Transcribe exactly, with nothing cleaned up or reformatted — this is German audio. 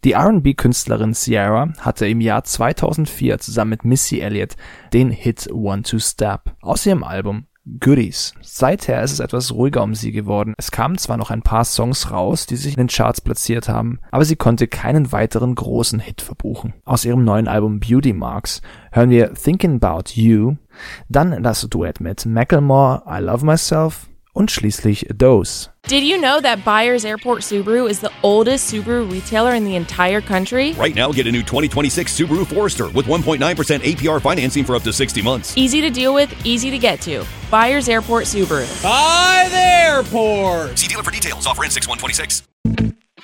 Die R and B-Künstlerin Ciara hatte im Jahr zweitausendvier zusammen mit Missy Elliott den Hit One Two Step aus ihrem Album Goodies. Seither ist es etwas ruhiger um sie geworden. Es kamen zwar noch ein paar Songs raus, die sich in den Charts platziert haben, aber sie konnte keinen weiteren großen Hit verbuchen. Aus ihrem neuen Album Beauty Marks hören wir Thinking About You, dann das Duett mit Macklemore, I Love Myself und schließlich Dose. Did you know that Byers Airport Subaru is the oldest Subaru retailer in the entire country? Right now, get a new twenty twenty-six Subaru Forester with one point nine percent A P R financing for up to sixty months. Easy to deal with, easy to get to. Byers Airport Subaru. By the airport! See dealer for details. Offer ends six one twenty-six.